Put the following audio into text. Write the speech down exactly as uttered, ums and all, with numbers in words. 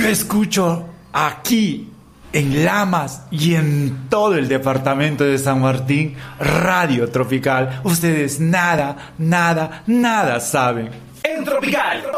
escucho aquí en Lamas y en todo el departamento de San Martín, Radio Tropical. Ustedes nada, nada, nada saben. En Tropical.